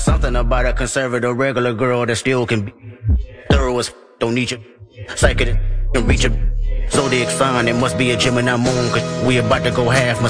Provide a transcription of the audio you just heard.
something about a conservative regular girl that still can be thorough as don't need you. Psychic can reach a zodiac sign. It must be a Gemini moon, cause we about to go half.